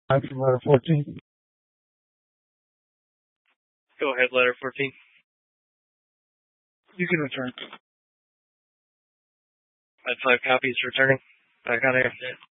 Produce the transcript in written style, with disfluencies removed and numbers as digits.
From letter 14. Go ahead, letter 14. You can return. That's 5 copies returning. Back on air.